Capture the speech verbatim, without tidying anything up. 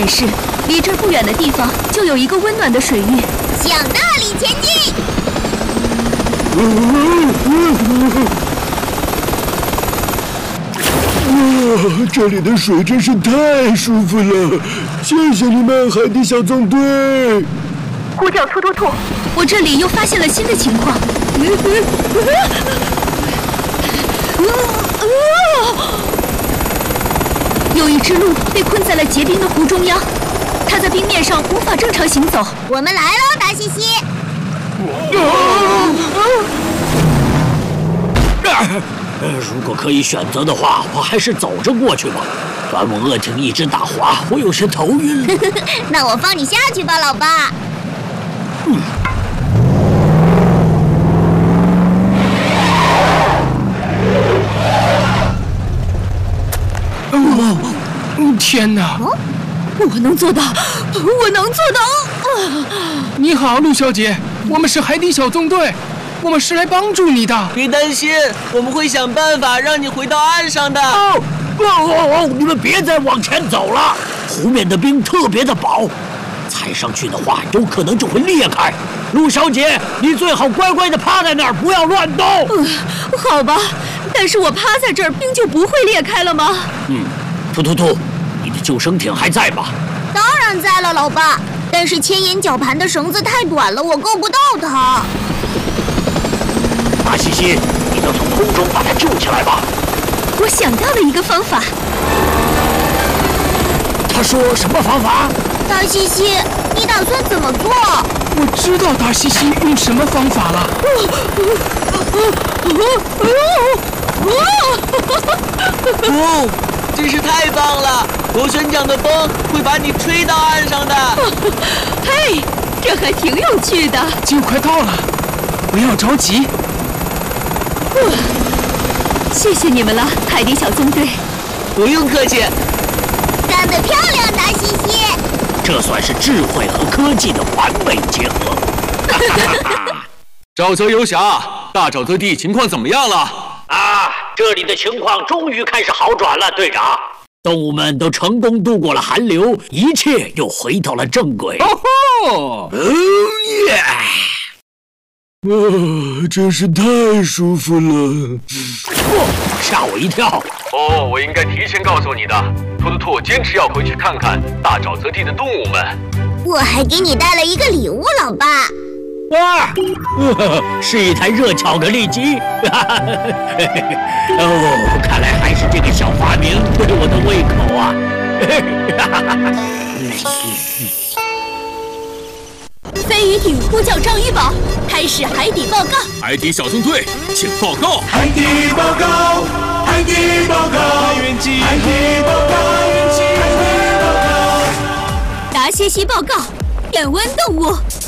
示，离这儿不远的地方就有一个温暖的水域， 向那里前进。 哇，这里的水真是太舒服了！谢谢你们，海底小纵队！ 呼叫突突兔，我这里又发现了新的情况。有一只鹿被困在了结冰的湖中央，它在冰面上无法正常行走。 我们来喽，达西西！ 如果可以选择的话，我还是走着过去吧。端木鳄艇一直打滑，我有些头晕。 那我放你下去吧，老爸。 嗯。 哦，天哪！ 哦，我能做到，我能做到！啊、 你好，陆小姐，我们是海底小纵队，我们是来帮助你的。 别担心，我们会想办法让你回到岸上的。 哦哦哦哦！你们别再往前走了，湖面的冰特别的薄，踩上去的话有可能就会裂开。陆小姐，你最好乖乖的趴在那儿，不要乱动。 呃，好吧，但是我趴在这儿，冰就不会裂开了吗？ 嗯，突突突，你的救生艇还在吗？ 当然在了，老爸。但是牵引绞盘的绳子太短了，我够不到它。 达西西，你能从空中把它救起来吧？ 我想到了一个方法。 他说什么方法？ 达西西，你打算怎么做？ 我知道达西西用什么方法了。 哦，真是太棒了！螺旋桨的风会把你吹到岸上的。 嘿，这还挺有趣的。 就快到了，不要着急。 谢谢你们了，海底小纵队。 不用客气。 干得漂亮，达西西！ 这算是智慧和科技的完美结合。 沼泽游侠，大沼泽地情况怎么样了？ 啊，这里的情况终于开始好转了，队长。动物们都成功度过了寒流，一切又回到了正轨。 哦吼！ 哦耶！ 啊，真是太舒服了！ 哦，吓我一跳！ 哦，我应该提前告诉你的。突突兔坚持要回去看看大沼泽地的动物们。 我还给你带了一个礼物，老爸。 哇，呃，是一台热巧克力机。哦，看来还是这个小发明对我的胃口啊。 飞鱼艇呼叫张鱼堡，开始海底报告。 海底小纵队，请报告。 海底报告，海底报告，海底报告，海底报告。 达西西报告，变温动物。